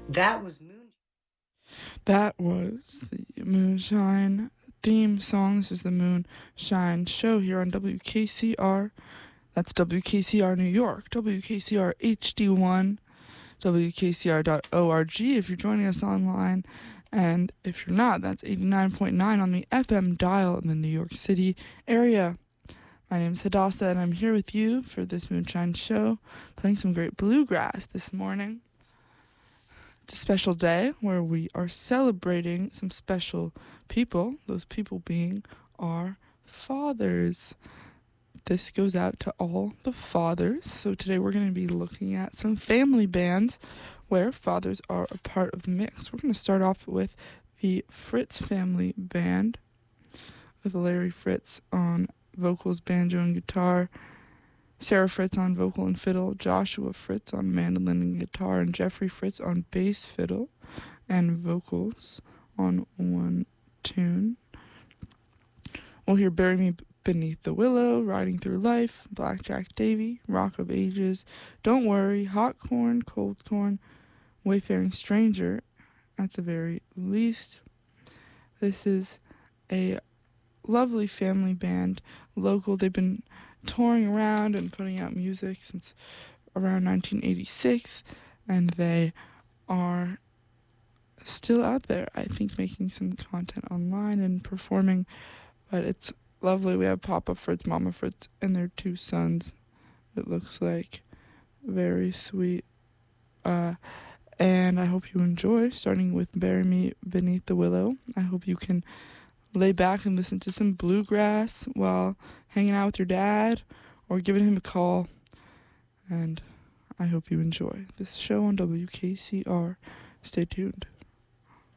That was Moon. That was the Moonshine theme song. This is the Moonshine Show here on WKCR. That's WKCR New York, WKCR HD1, WKCR.org if you're joining us online. And if you're not, that's 89.9 on the FM dial in the New York City area. My name's Hadassah, and I'm here with you for this Moonshine Show, playing some great bluegrass this morning. It's a special day where we are celebrating some special people, those people being our fathers. This goes out to all the fathers. So today we're going to be looking at some family bands where fathers are a part of the mix. We're going to start off with the Fritz Family Band with Larry Fritz on vocals, banjo, and guitar, Sarah Fritz on vocal and fiddle, Joshua Fritz on mandolin and guitar, and Jeffrey Fritz on bass, fiddle, and vocals on one tune. We'll hear Bury Me Beneath the Willow, Riding Through Life, Blackjack Davy, Rock of Ages, Don't Worry, Hot Corn, Cold Corn, Wayfaring Stranger, at the very least. This is a lovely family band, local. They've been touring around and putting out music since around 1986, and they are still out there, I think, making some content online and performing, but it's lovely. We have Papa Fritz, Mama Fritz, and their two sons, it looks like. Very sweet. And I hope you enjoy, starting with Bury Me Beneath the Willow. I hope you can lay back and listen to some bluegrass while hanging out with your dad or giving him a call. And I hope you enjoy this show on WKCR. Stay tuned.